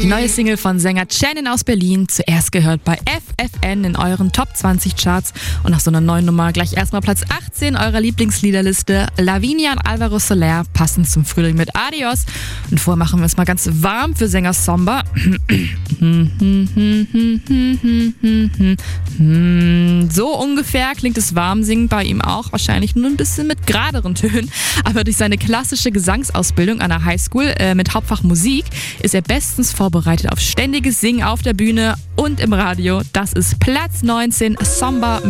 Die neue Single von Sänger Shannon aus Berlin, zuerst gehört bei FFN in euren Top 20 Charts und nach so einer neuen Nummer gleich erstmal Platz 18 eurer Lieblingsliederliste. Lavinia und Alvaro Soler passend zum Frühling mit Adios. Und vorher machen wir es mal ganz warm für Sänger Somba. So ungefähr klingt es warm singen bei ihm auch, wahrscheinlich nur ein bisschen mit geraderen Tönen. Aber durch seine klassische Gesangsausbildung an der Highschool mit Hauptfach Musik ist er bestens vorbereitet auf ständiges Singen auf der Bühne und im Radio. Das ist Platz 19, Somba